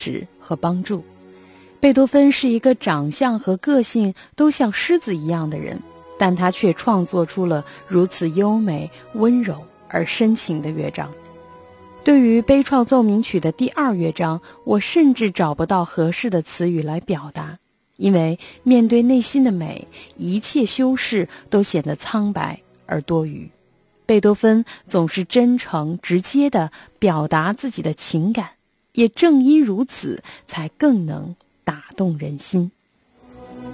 持和帮助。贝多芬是一个长相和个性都像狮子一样的人，但他却创作出了如此优美、温柔而深情的乐章。对于悲怆奏鸣曲的第2乐章，我甚至找不到合适的词语来表达，因为面对内心的美，一切修饰都显得苍白而多余。贝多芬总是真诚直接地表达自己的情感，也正因如此，才更能打动人心。